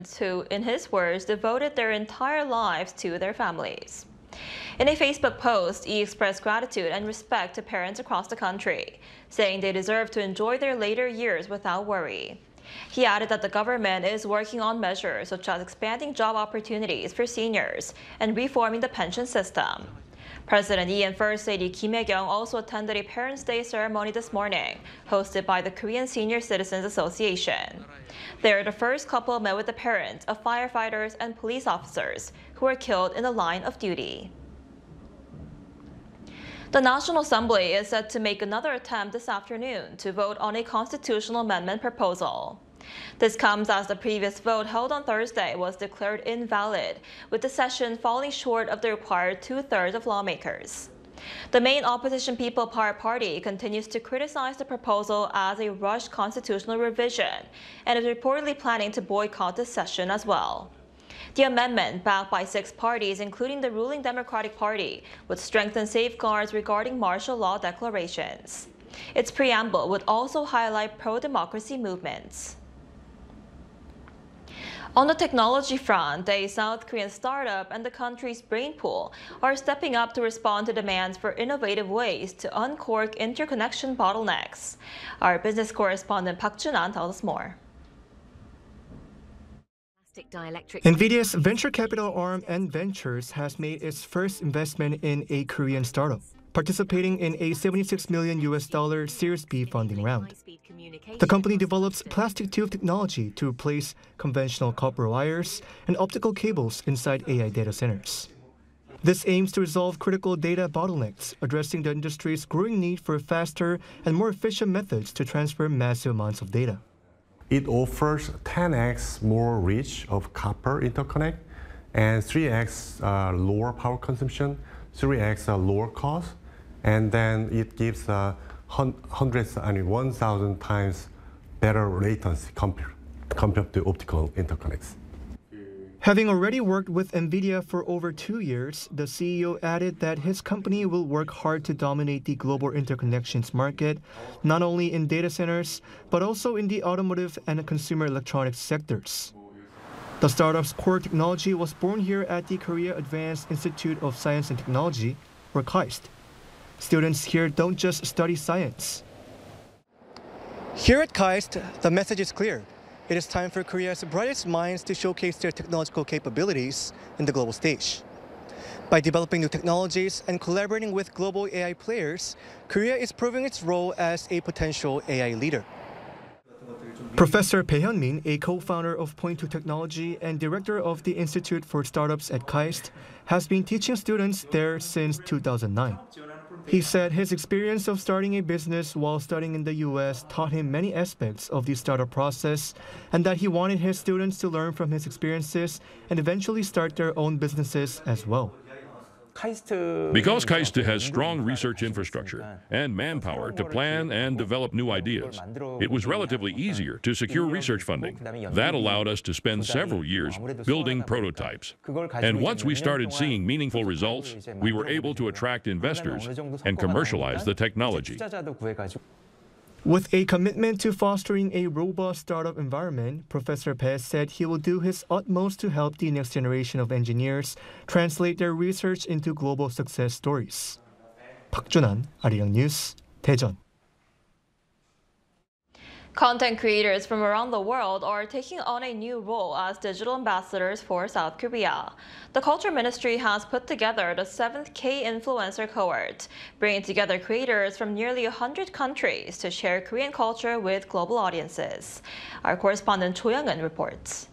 who, in his words, devoted their entire lives to their families. In a Facebook post, Lee expressed gratitude and respect to parents across the country, saying they deserve to enjoy their later years without worry. He added that the government is working on measures such as expanding job opportunities for seniors and reforming the pension system. President Lee and First Lady Kim Hae-kyung also attended a Parents' Day ceremony this morning, hosted by the Korean Senior Citizens Association. There, the first couple met with the parents of firefighters and police officers who were killed in the line of duty. The National Assembly is set to make another attempt this afternoon to vote on a constitutional amendment proposal. This comes as the previous vote held on Thursday was declared invalid, with the session falling short of the required two-thirds of lawmakers. The main opposition People Power Party continues to criticize the proposal as a rushed constitutional revision and is reportedly planning to boycott this session as well. The amendment, backed by 6 parties, including the ruling Democratic Party, would strengthen safeguards regarding martial law declarations. Its preamble would also highlight pro-democracy movements. On the technology front, a South Korean startup and the country's brain pool are stepping up to respond to demands for innovative ways to uncork interconnection bottlenecks. Our business correspondent Park Jun-an tells us more. NVIDIA's venture capital arm N Ventures has made its first investment in a Korean startup, participating in a $76 million Series B funding round. The company develops plastic tube technology to replace conventional copper wires and optical cables inside AI data centers. This aims to resolve critical data bottlenecks, addressing the industry's growing need for faster and more efficient methods to transfer massive amounts of data. It offers 10x more reach of copper interconnect and 3x lower power consumption, 3x lower cost, and then it gives 1,000 times better latency compared to optical interconnects. Having already worked with NVIDIA for over 2 years, the CEO added that his company will work hard to dominate the global interconnections market, not only in data centers, but also in the automotive and consumer electronics sectors. The startup's core technology was born here at the Korea Advanced Institute of Science and Technology, or KAIST. Students here don't just study science. Here at KAIST, the message is clear. It is time for Korea's brightest minds to showcase their technological capabilities in the global stage. By developing new technologies and collaborating with global AI players, Korea is proving its role as a potential AI leader. Professor Bae Hyun-min, a co-founder of Point2 Technology and director of the Institute for Startups at KAIST, has been teaching students there since 2009. He said his experience of starting a business while studying in the U.S. taught him many aspects of the startup process, and that he wanted his students to learn from his experiences and eventually start their own businesses as well. Because KAIST has strong research infrastructure and manpower to plan and develop new ideas, it was relatively easier to secure research funding. That allowed us to spend several years building prototypes. And once we started seeing meaningful results, we were able to attract investors and commercialize the technology. With a commitment to fostering a robust startup environment, Professor Bae said he will do his utmost to help the next generation of engineers translate their research into global success stories. Park Jun-an, Arirang News, Daejeon. Content creators from around the world are taking on a new role as digital ambassadors for South Korea. The Culture Ministry has put together the 7th K-Influencer cohort, bringing together creators from nearly 100 countries to share Korean culture with global audiences. Our correspondent Cho Young-eun reports.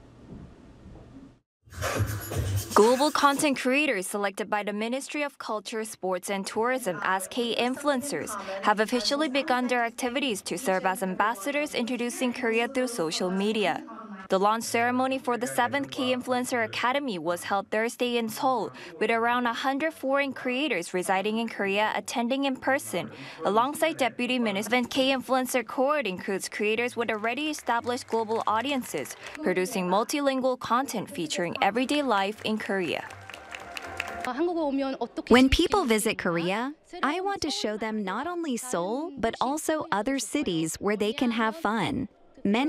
Global content creators selected by the Ministry of Culture, Sports and Tourism as K-influencers have officially begun their activities to serve as ambassadors introducing Korea through social media. The launch ceremony for the 7th K-Influencer Academy was held Thursday in Seoul, with around 100 foreign creators residing in Korea attending in person, alongside Deputy Minister. 7th K-Influencer cohort includes creators with already established global audiences, producing multilingual content featuring everyday life in Korea. When people visit Korea, I want to show them not only Seoul, but also other cities where they can have fun. Many